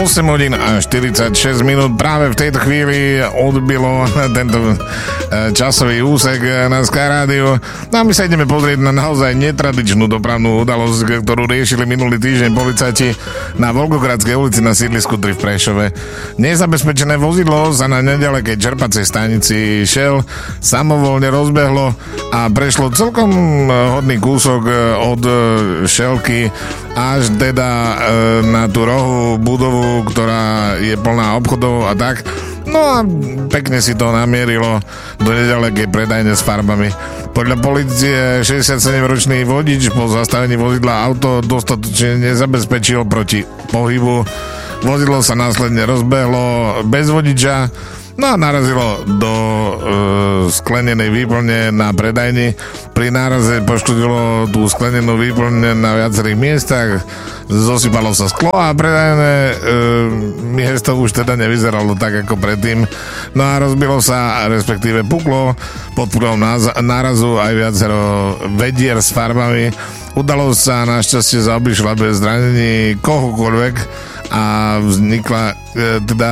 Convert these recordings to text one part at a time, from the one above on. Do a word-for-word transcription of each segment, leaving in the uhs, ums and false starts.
osem hodín a štyridsaťšesť minút. Práve v tejto chvíli odbilo tento časový úsek na Sky Rádiu. No a my sa ideme pozrieť na naozaj netradičnú dopravnú udalosť, ktorú riešili minulý týždeň policajti na Volgogradskej ulici na sídlisku tri v Prešove. Nezabezpečené vozidlo sa na nedalekej čerpacej stanici Shell samovolne rozbehlo a prešlo celkom hodný kúsok od Shellky až teda e, na tú rohu budovu, ktorá je plná obchodov a tak. No a pekne si to namierilo do nedalekej predajne s farbami. Podľa polície šesťdesiatsedemročný vodič po zastavení vozidla auto dostatočne nezabezpečil proti pohybu. Vozidlo sa následne rozbehlo bez vodiča, no a narazilo do e, sklenenej výplne na predajni. Pri náraze poškodilo tú sklenenú výplne na viacerých miestach, zosypalo sa sklo a predajné e, miesto už teda nevyzeralo tak ako predtým. No a rozbilo sa, respektíve puklo pod vplyvom nárazu aj viacero vedier s farbami. Udalosť sa našťastie zaobišla bez zranení kohokoľvek a vznikla e, teda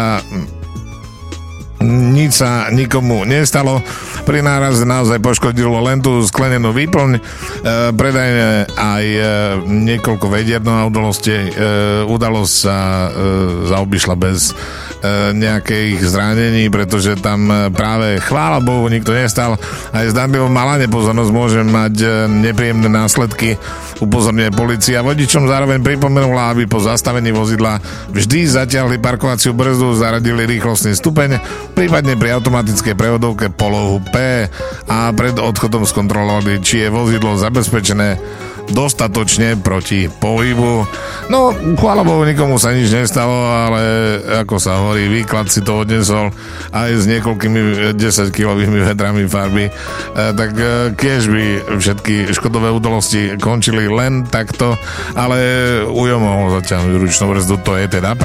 nič sa nikomu nestalo. Pri náraze naozaj poškodilo len tú sklenenú výplň, e, predajne aj e, niekoľko vedier, no a udalosti, e, udalosť sa e, zaobišla bez e, nejakých zranení, pretože tam práve, chvála Bohu, nikto nestal. Aj zdanlivo malá nepozornosť môže mať e, nepríjemné následky, upozorňuje polícia. Vodičom zároveň pripomenula, aby po zastavení vozidla vždy zatiahli parkovaciu brzdu, zaradili rýchlostný stupeň, prípadne pri automatickej prevodovke polohu P a pred odchodom skontrolovali, či je vozidlo zabezpečené dostatočne proti pohybu. No, chvála Bohu, nikomu sa nič nestalo, ale ako sa hovorí, výklad si to odnesol aj s niekoľkými desaťkilovými vedrami farby. E, tak e, kiež by všetky škodové udalosti končili len takto, ale Ujo mohol zatiaľ ručnú brzdu, to je teda pravda.